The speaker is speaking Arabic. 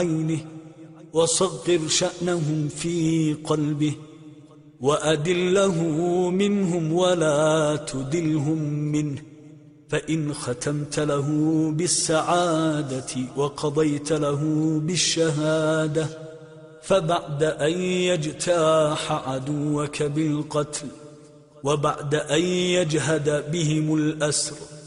بعينه، وصغر شأنهم في قلبه، وأدله منهم ولا تدلهم منه. فإن ختمت له بالسعادة وقضيت له بالشهادة، فبعد أن يجتاح عدوك بالقتل، وبعد أن يجهد بهم الأسر،